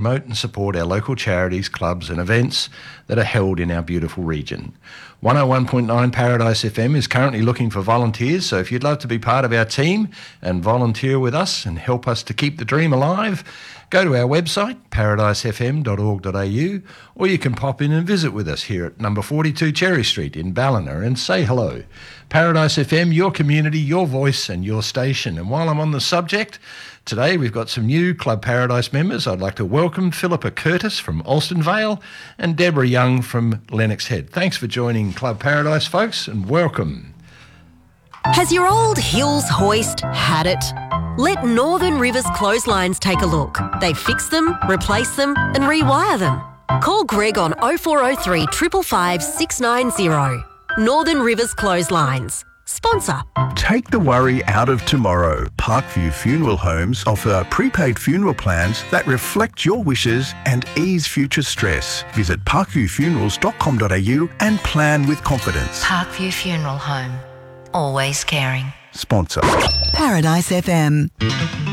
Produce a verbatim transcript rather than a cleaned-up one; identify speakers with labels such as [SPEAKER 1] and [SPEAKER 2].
[SPEAKER 1] promote and support our local charities, clubs and events that are held in our beautiful region. one oh one point nine Paradise F M is currently looking for volunteers, so if you'd love to be part of our team and volunteer with us and help us to keep the dream alive, go to our website, paradise f m dot org dot a u, or you can pop in and visit with us here at number forty-two Cherry Street in Ballina and say hello. Paradise F M, your community, your voice and your station. And while I'm on the subject, today we've got some new Club Paradise members. I'd like to welcome Philippa Curtis from Alston Vale and Deborah Young from Lennox Head. Thanks for joining Club Paradise, folks, and welcome.
[SPEAKER 2] Has your old Hills hoist had it? Let Northern Rivers Clotheslines take a look. They fix them, replace them and rewire them. Call Greg on oh four oh three, five five five, six nine oh. Northern Rivers Clotheslines. Sponsor.
[SPEAKER 3] Take the worry out of tomorrow. Parkview Funeral Homes offer prepaid funeral plans that reflect your wishes and ease future stress. Visit parkview funerals dot com dot a u and plan with confidence.
[SPEAKER 4] Parkview Funeral Home. Always caring.
[SPEAKER 3] Sponsor.
[SPEAKER 5] Paradise F M.